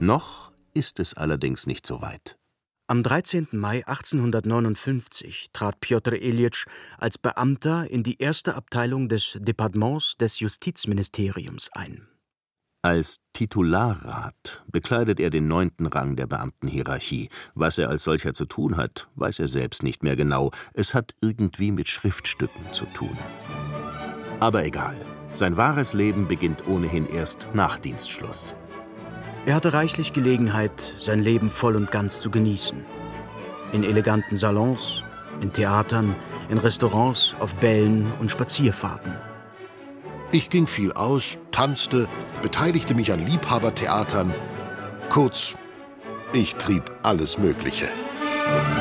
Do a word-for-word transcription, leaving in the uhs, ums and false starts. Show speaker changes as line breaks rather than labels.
Noch ist es allerdings nicht so weit.
Am dreizehnten Mai achtzehnhundertneunundfünfzig trat Pjotr Iljitsch als Beamter in die erste Abteilung des Departements des Justizministeriums ein.
Als Titularrat bekleidet er den neunten Rang der Beamtenhierarchie. Was er als solcher zu tun hat, weiß er selbst nicht mehr genau. Es hat irgendwie mit Schriftstücken zu tun. Aber egal, sein wahres Leben beginnt ohnehin erst nach Dienstschluss.
Er hatte reichlich Gelegenheit, sein Leben voll und ganz zu genießen. In eleganten Salons, in Theatern, in Restaurants, auf Bällen und Spazierfahrten.
Ich ging viel aus, tanzte, beteiligte mich an Liebhabertheatern. Kurz, ich trieb alles Mögliche.